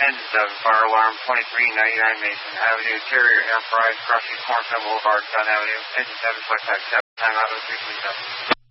Engine 7, fire alarm 2399 Mason Avenue, interior Enterprise, crossing Cornerstone Boulevard, Sun Avenue, Engine 7, select type 7, time out 0337.